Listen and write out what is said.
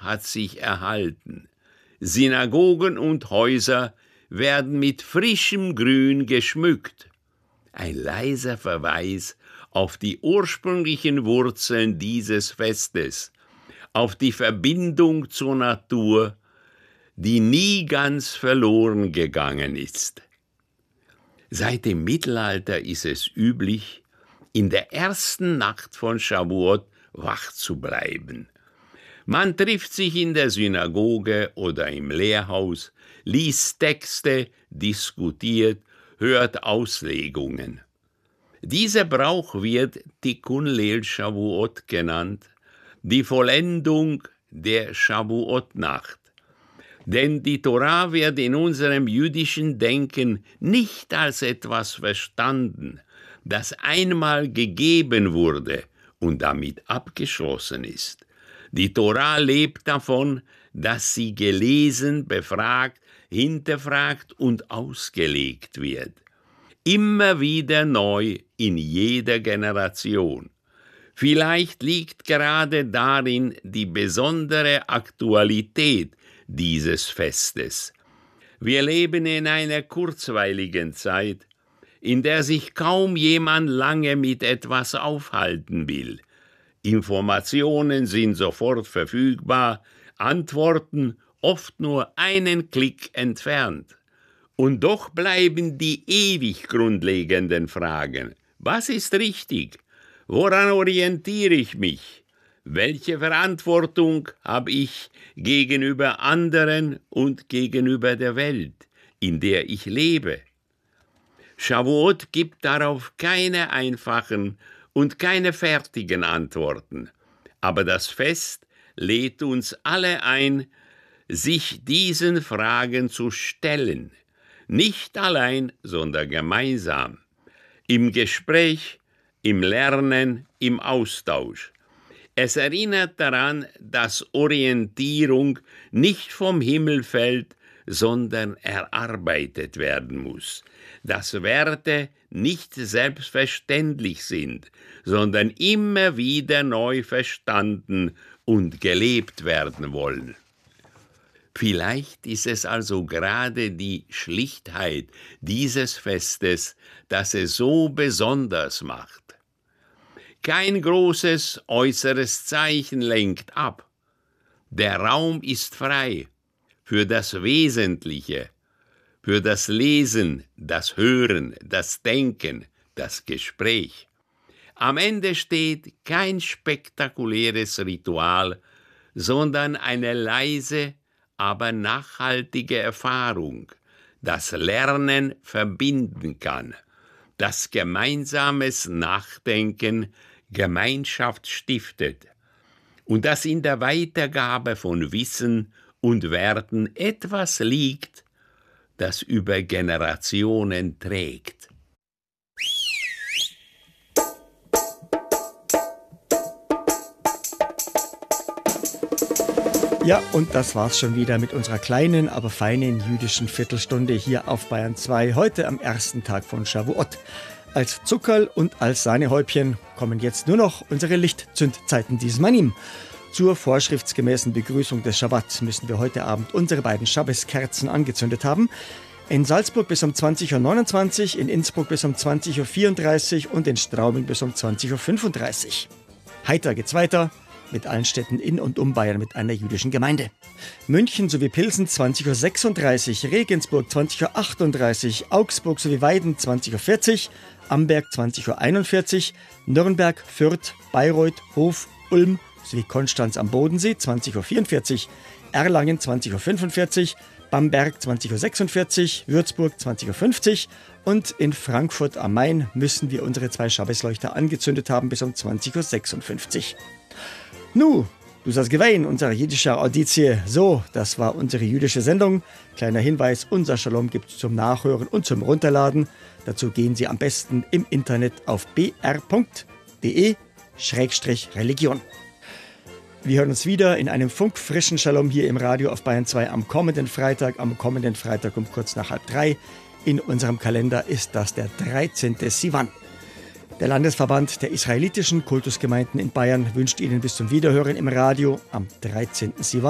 hat sich erhalten. Synagogen und Häuser werden mit frischem Grün geschmückt. Ein leiser Verweis auf die ursprünglichen Wurzeln dieses Festes, auf die Verbindung zur Natur, die nie ganz verloren gegangen ist. Seit dem Mittelalter ist es üblich, in der ersten Nacht von Shavuot wach zu bleiben. Man trifft sich in der Synagoge oder im Lehrhaus, liest Texte, diskutiert, hört Auslegungen. Dieser Brauch wird Tikkun Leil Shavuot genannt, die Vollendung der Shavuot-Nacht. Denn die Torah wird in unserem jüdischen Denken nicht als etwas verstanden, das einmal gegeben wurde und damit abgeschlossen ist. Die Torah lebt davon, dass sie gelesen, befragt, hinterfragt und ausgelegt wird. Immer wieder neu in jeder Generation. Vielleicht liegt gerade darin die besondere Aktualität dieses Festes. Wir leben in einer kurzweiligen Zeit, in der sich kaum jemand lange mit etwas aufhalten will. Informationen sind sofort verfügbar, Antworten oft nur einen Klick entfernt. Und doch bleiben die ewig grundlegenden Fragen. Was ist richtig? Woran orientiere ich mich? Welche Verantwortung habe ich gegenüber anderen und gegenüber der Welt, in der ich lebe? Shavuot gibt darauf keine einfachen und keine fertigen Antworten. Aber das Fest lädt uns alle ein, sich diesen Fragen zu stellen. Nicht allein, sondern gemeinsam. Im Gespräch, im Lernen, im Austausch. Es erinnert daran, dass Orientierung nicht vom Himmel fällt, sondern erarbeitet werden muss. Dass Werte nicht selbstverständlich sind, sondern immer wieder neu verstanden und gelebt werden wollen. Vielleicht ist es also gerade die Schlichtheit dieses Festes, das es so besonders macht. Kein großes äußeres Zeichen lenkt ab. Der Raum ist frei für das Wesentliche, für das Lesen, das Hören, das Denken, das Gespräch. Am Ende steht kein spektakuläres Ritual, sondern eine leise, aber nachhaltige Erfahrung, das Lernen verbinden kann, das gemeinsames Nachdenken Gemeinschaft stiftet und dass in der Weitergabe von Wissen und Werten etwas liegt, das über Generationen trägt. Ja, und das war's schon wieder mit unserer kleinen, aber feinen jüdischen Viertelstunde hier auf Bayern 2, heute am ersten Tag von Shavuot. Als Zuckerl und als Sahnehäubchen kommen jetzt nur noch unsere Lichtzündzeiten diesmal. Zur vorschriftsgemäßen Begrüßung des Schabbat müssen wir heute Abend unsere beiden Schabbeskerzen angezündet haben. In Salzburg bis um 20.29 Uhr, in Innsbruck bis um 20.34 Uhr und in Straubing bis um 20.35 Uhr. Heiter geht's weiter mit allen Städten in und um Bayern mit einer jüdischen Gemeinde. München sowie Pilsen 20.36 Uhr, Regensburg 20.38 Uhr, Augsburg sowie Weiden 20.40 Uhr, Amberg 20.41 Uhr, Nürnberg, Fürth, Bayreuth, Hof, Ulm sowie Konstanz am Bodensee 20.44 Uhr, Erlangen 20.45 Uhr, Bamberg 20.46 Uhr, Würzburg 20.50 Uhr und in Frankfurt am Main müssen wir unsere 2 Schabbesleuchter angezündet haben bis um 20.56 Uhr. Nu, du sagst gewein, unser jüdischer Auditie. So, das war unsere jüdische Sendung. Kleiner Hinweis, unser Shalom gibt es zum Nachhören und zum Runterladen. Dazu gehen Sie am besten im Internet auf br.de/religion. Wir hören uns wieder in einem funkfrischen Shalom hier im Radio auf Bayern 2 am kommenden Freitag um kurz nach 2:30. In unserem Kalender ist das der 13. Sivan. Der Landesverband der israelitischen Kultusgemeinden in Bayern wünscht Ihnen bis zum Wiederhören im Radio am 13. Sivan